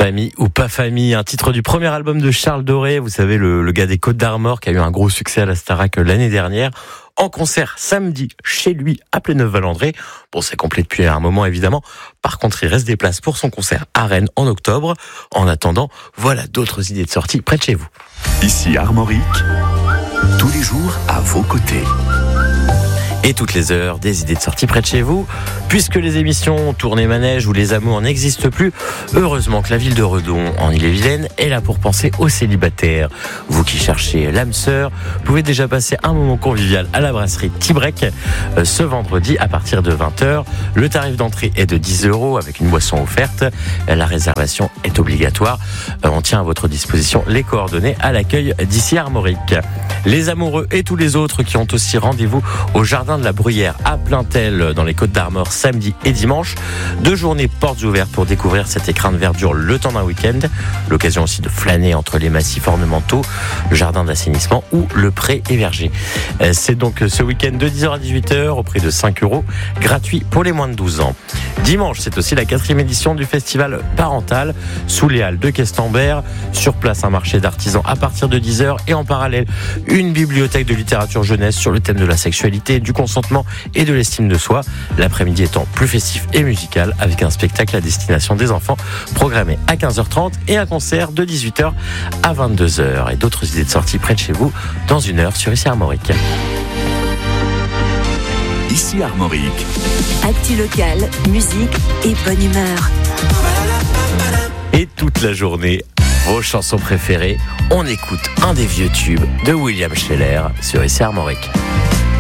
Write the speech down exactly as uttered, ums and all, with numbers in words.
Famille ou pas famille, un titre du premier album de Charles Doré, vous savez, le, le gars des Côtes d'Armor qui a eu un gros succès à la Starac l'année dernière, en concert samedi chez lui à Pléneuf-Valandré. Bon, c'est complet depuis un moment évidemment. Par contre, il reste des places pour son concert à Rennes en octobre. En attendant, voilà d'autres idées de sortie près de chez vous. Ici Armorique, tous les jours à vos côtés. Et toutes les heures, des idées de sortie près de chez vous. Puisque les émissions Tournée Manège ou Les Amours n'existent plus, heureusement que la ville de Redon, en Ille-et-Vilaine, est là pour penser aux célibataires. Vous qui cherchez l'âme sœur, pouvez déjà passer un moment convivial à la brasserie Tibrec euh, ce vendredi à partir de vingt heures. Le tarif d'entrée est de dix euros avec une boisson offerte. La réservation est obligatoire. Euh, on tient à votre disposition les coordonnées à l'accueil d'ici Armorique. Les amoureux et tous les autres qui ont aussi rendez-vous au jardin de la Bruyère à Plaintel dans les Côtes d'Armor samedi et dimanche. Deux journées portes ouvertes pour découvrir cet écrin de verdure le temps d'un week-end. L'occasion aussi de flâner entre les massifs ornementaux, le jardin d'assainissement ou le pré et verger. C'est donc ce week-end de dix heures à dix-huit heures au prix de cinq euros, gratuit pour les moins de douze ans. Dimanche, c'est aussi la quatrième édition du festival parental sous les halles de Questembert. Sur place, un marché d'artisans à partir de dix heures et en parallèle, une bibliothèque de littérature jeunesse sur le thème de la sexualité, du consentement et de l'estime de soi. L'après-midi étant plus festif et musical avec un spectacle à destination des enfants programmé à quinze heures trente et un concert de dix-huit heures à vingt-deux heures. Et d'autres idées de sortie près de chez vous dans une heure sur Ici Armorique. Ici Armorique. Actu local, musique et bonne humeur. Et toute la journée, vos chansons préférées, on écoute un des vieux tubes de William Scheller sur Ici Armorique.